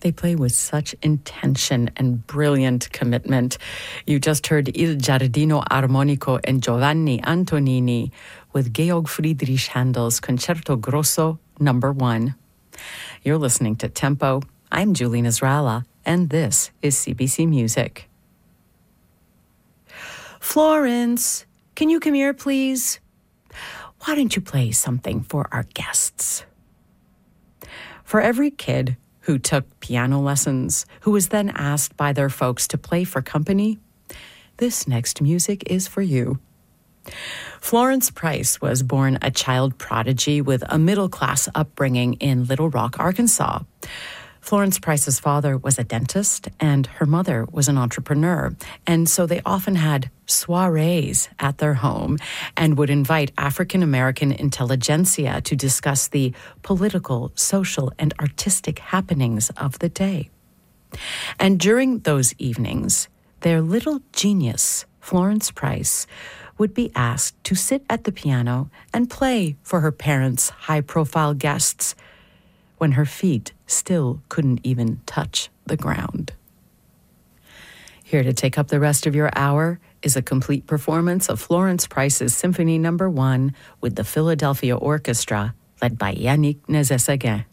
They play with such intention and brilliant commitment. You just heard Il Giardino Armonico and Giovanni Antonini with Georg Friedrich Handel's Concerto Grosso No. 1. You're listening to Tempo. I'm Julie Nasrallah, and this is CBC Music. Florence, can you come here, please? Why don't you play something for our guests? For every kid who took piano lessons, who was then asked by their folks to play for company, this next music is for you. Florence Price was born a child prodigy with a middle-class upbringing in Little Rock, Arkansas. Florence Price's father was a dentist and her mother was an entrepreneur, and so they often had soirees at their home and would invite African-American intelligentsia to discuss the political, social, and artistic happenings of the day. And during those evenings, their little genius, Florence Price, would be asked to sit at the piano and play for her parents' high-profile guests when her feet still couldn't even touch the ground. Here to take up the rest of your hour is a complete performance of Florence Price's Symphony No. 1 with the Philadelphia Orchestra, led by Yannick Nézet-Séguin.